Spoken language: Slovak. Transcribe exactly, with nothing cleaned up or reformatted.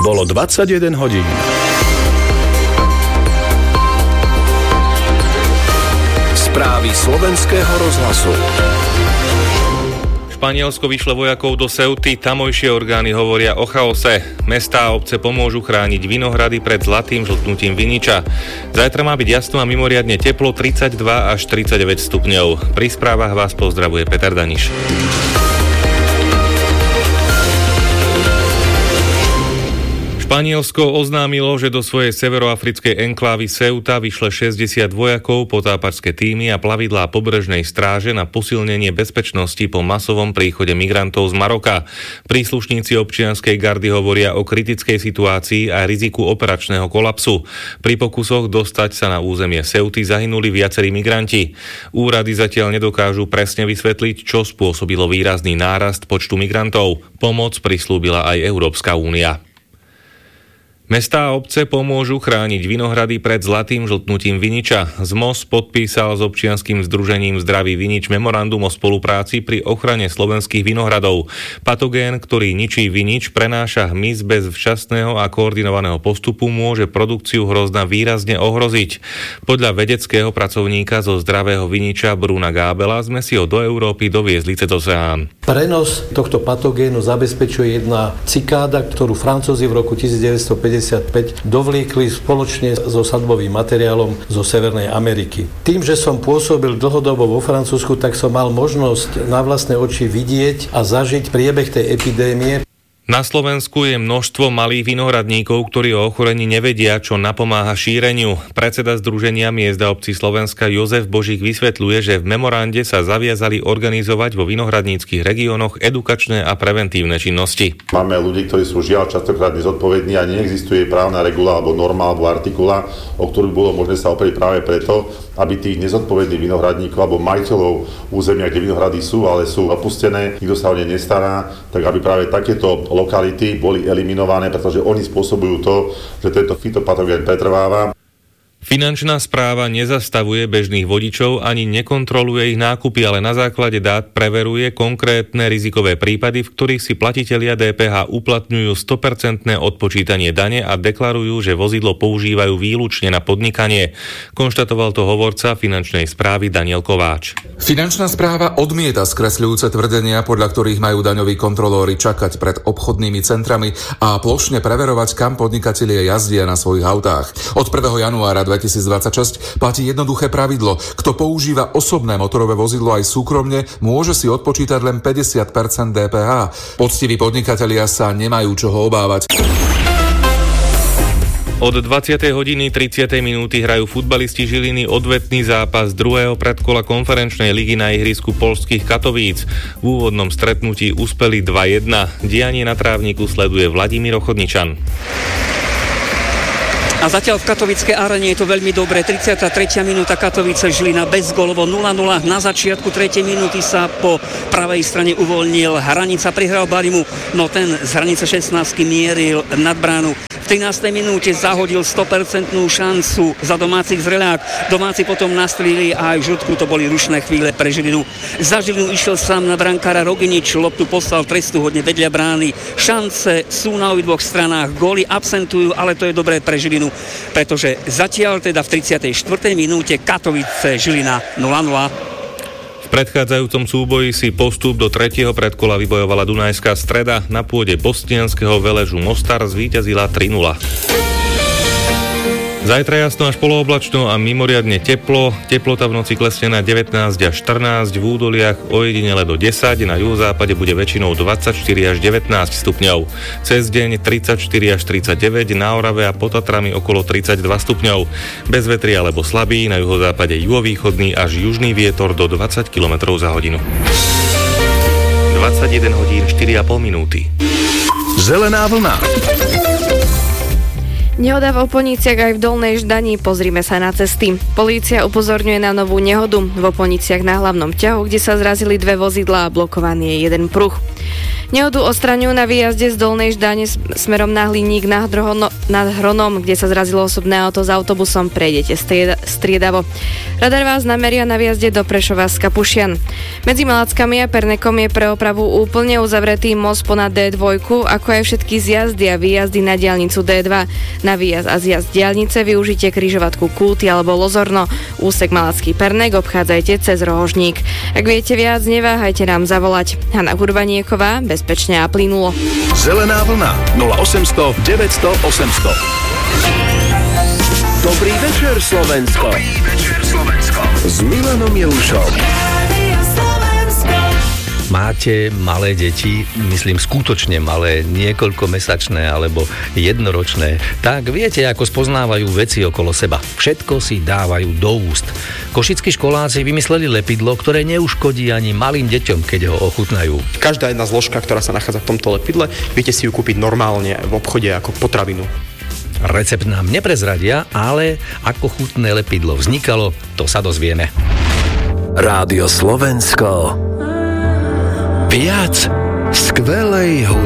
Bolo dvadsaťjeden hodín. Správy slovenského rozhlasu. Španielsko vyšle vojakov do Ceuty, tamojšie orgány hovoria o chaose. Mestá a obce pomôžu chrániť vinohrady pred zlatým žltnutím viniča. Zajtra má byť jasno a mimoriadne teplo, tridsaťdva až tridsaťdeväť stupňov. Pri správach vás pozdravuje Peter Daniš. Španielsko oznámilo, že do svojej severoafrickej enklávy Ceuta vyšle šesťdesiat vojakov, potápačské týmy a plavidlá pobrežnej stráže na posilnenie bezpečnosti po masovom príchode migrantov z Maroka. Príslušníci občianskej gardy hovoria o kritickej situácii a riziku operačného kolapsu. Pri pokusoch dostať sa na územie Ceuty zahynuli viacerí migranti. Úrady zatiaľ nedokážu presne vysvetliť, čo spôsobilo výrazný nárast počtu migrantov. Pomoc prislúbila aj Európska únia. Mestá a obce pomôžu chrániť vinohrady pred zlatým žltnutím viniča. zet em o es podpísal s občianskym združením Zdravý vinič memorandum o spolupráci pri ochrane slovenských vinohradov. Patogén, ktorý ničí vinič, prenáša hmyz bez včasného a koordinovaného postupu, môže produkciu hrozna výrazne ohroziť. Podľa vedeckého pracovníka zo Zdravého viniča Bruna Gábela sme si ho do Európy doviezli cez oceán. Prenos tohto patogénu zabezpečuje jedna cikáda, ktorú Francúzi v roku devätnásťstopäťdesiatpäť dovliekli spoločne so sadbovým materiálom zo Severnej Ameriky. Tým, že som pôsobil dlhodobo vo Francúzsku, tak som mal možnosť na vlastné oči vidieť a zažiť priebeh tej epidémie. Na Slovensku je množstvo malých vinohradníkov, ktorí o ochorení nevedia, čo napomáha šíreniu. Predseda Združenia miest a obcí Slovenska Jozef Božík vysvetľuje, že v memorande sa zaviazali organizovať vo vinohradníckych regiónoch edukačné a preventívne činnosti. Máme ľudí, ktorí sú žiaľ častokrát nezodpovední a neexistuje právna regula alebo norma alebo artikula, o ktorú bolo možné sa oprieť práve preto, aby tých nezodpovedných vinohradníkov alebo majiteľov územia, kde vinohrady sú, ale sú opustené, nikto sa o ne nestará, tak aby práve takéto lokality boli eliminované, pretože oni spôsobujú to, že tento fytopatogén pretrváva. Finančná správa nezastavuje bežných vodičov ani nekontroluje ich nákupy, ale na základe dát preveruje konkrétne rizikové prípady, v ktorých si platitelia dé pé há uplatňujú sto percent odpočítanie dane a deklarujú, že vozidlo používajú výlučne na podnikanie. Konštatoval to hovorca finančnej správy Daniel Kováč. Finančná správa odmieta skresľujúce tvrdenia, podľa ktorých majú daňoví kontrolóri čakať pred obchodnými centrami a plošne preverovať, kam podnikatelia jazdia na svojich autách. Od prvého januára dvetisícdvadsaťšesť platí jednoduché pravidlo. Kto používa osobné motorové vozidlo aj súkromne, môže si odpočítať len päťdesiat percent dé pé há. Poctiví podnikatelia sa nemajú čoho obávať. Od dvadsiatej hodiny tridsiatej minúty hrajú futbalisti Žiliny odvetný zápas druhého predkola konferenčnej ligy na ihrisku poľských Katovíc. V úvodnom stretnutí uspeli dva jedna. Dianie na trávniku sleduje Vladimír Ochodničan. A zatiaľ v Katovickej arene je to veľmi dobré. tridsiata tretia minúta, Katovice Žilina bezgólovo nula nula. Na začiatku tretej minúty sa po pravej strane uvoľnil Hranica, prihral Barimu, no ten z hranice šestnástky mieril nad bránu. V trinástej minúte zahodil sto percent šancu za domácich Zrelák. Domáci potom nastrelili a aj v žltku to boli rušné chvíle pre Žilinu. Za Žilinu išiel sám na brankára Roginič, loptu poslal trestuhodne vedľa brány. Šance sú na obidvoch stranách, góly absentujú, ale to je dobré pre Žilinu, pretože zatiaľ teda v tridsiatej štvrtej minúte Katovice Žilina nula nula. V predchádzajúcom súboji si postup do tretieho predkola vybojovala Dunajská Streda. Na pôde bosnianskeho Veležu Mostar zvíťazila tri nula. Zajtra jasno až polooblačno a mimoriadne teplo. Teplota v noci klesne na devätnásť až štrnásť, v údoliach ojedinele do desať, na juhozápade bude väčšinou dvadsaťštyri až devätnásť stupňov. Cez deň tridsaťštyri až tridsaťdeväť, na Orave a pod Tatrami okolo tridsaťdva stupňov. Bez vetri alebo slabý, na juhozápade juhovýchodný až južný vietor do dvadsať kilometrov za hodinu. dvadsaťjeden hodín štyri a pol minúty. Zelená vlna. Nehoda v Oponiciach aj v Dolnej Ždani, pozrime sa na cesty. Polícia upozorňuje na novú nehodu v Oponiciach na hlavnom ťahu, kde sa zrazili dve vozidlá a blokovaný je jeden pruh. Nehodu odstraňujú na výjazde z Dolnej Ždáne smerom na Hliník nad Hronom, kde sa zrazilo osobné auto s autobusom. Prejdete strieda, striedavo. Radar vás nameria na výjazde do Prešova z Kapušian. Medzi Malackami a Pernekom je pre opravu úplne uzavretý most ponad dé dva, ako aj všetky zjazdy a výjazdy na diaľnicu dé dva. Na výjazd a zjazd diaľnice využite križovatku Kúty alebo Lozorno. Úsek Malacký Pernek obchádzajte cez Rohožník. Ak viete viac, neváhajte nám zavolať. Hana Hurbanieková, bezpečne a plynulo. Zelená vlna nula osemsto deväťsto osemsto. Dobrý večer, Slovensko. Dobrý večer, Slovensko. S Milanom Jelušom. Máte malé deti, myslím skutočne malé, niekoľkomesačné alebo jednoročné, tak viete, ako spoznávajú veci okolo seba. Všetko si dávajú do úst. Košickí školáci vymysleli lepidlo, ktoré neuškodí ani malým deťom, keď ho ochutnajú. Každá jedna zložka, ktorá sa nachádza v tomto lepidle, viete si ju kúpiť normálne v obchode ako potravinu. Recept nám neprezradia, ale ako chutné lepidlo vznikalo, to sa dozvieme. Rádio Slovensko. Viac skvelej hudby.